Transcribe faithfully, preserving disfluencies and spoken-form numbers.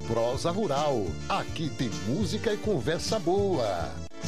Prosa Rural. Aqui tem música e conversa boa.